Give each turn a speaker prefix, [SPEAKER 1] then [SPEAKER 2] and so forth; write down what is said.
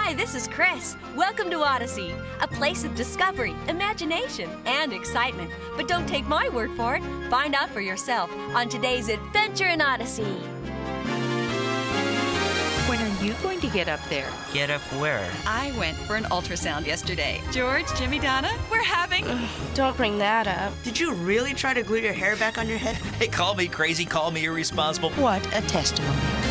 [SPEAKER 1] Hi, this is Chris. Welcome to Odyssey, a place of discovery, imagination, and excitement. But don't take my word for it. Find out for yourself on today's Adventure in Odyssey.
[SPEAKER 2] When are you going to get up there?
[SPEAKER 3] Get up where?
[SPEAKER 4] I went for an ultrasound yesterday. George, Jimmy, Donna, we're having...
[SPEAKER 5] Don't bring that up.
[SPEAKER 6] Did you really try to glue your hair back on your head?
[SPEAKER 3] Hey, call me crazy, call me irresponsible.
[SPEAKER 5] What a testimony.